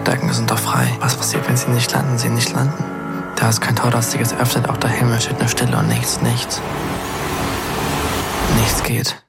Decken sind doch frei. Was passiert, wenn sie nicht landen? Sie nicht landen. Da ist kein Tor, das sich öffnet, auch der Himmel steht nur Stille und nichts. Nichts geht.